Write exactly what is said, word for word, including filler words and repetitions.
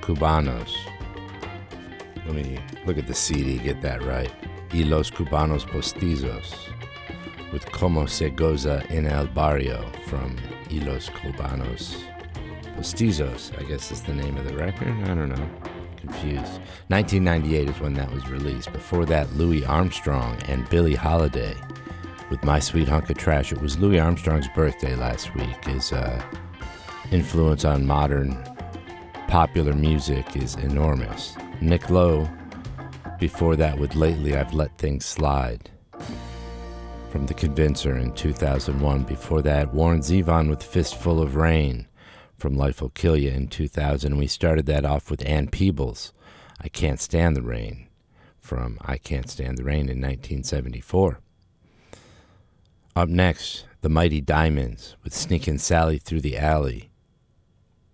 Cubanos. Let me look at the C D, get that right. Y los Cubanos Postizos, with Como se goza en el barrio from Y los Cubanos Postizos, I guess is the name of the record. I don't know. Confused. nineteen ninety-eight is when that was released. Before that, Louis Armstrong and Billie Holiday with My Sweet Hunk of Trash. It was Louis Armstrong's birthday last week. His uh, influence on modern popular music is enormous. Nick Lowe, before that with Lately I've Let Things Slide from The Convincer in two thousand one. Before that, Warren Zevon with Fistful of Rain from Life Will Kill Ya in two thousand. And we started that off with Ann Peebles, I Can't Stand the Rain from I Can't Stand the Rain in nineteen seventy-four. Up next, the Mighty Diamonds with Sneakin' Sally Through the Alley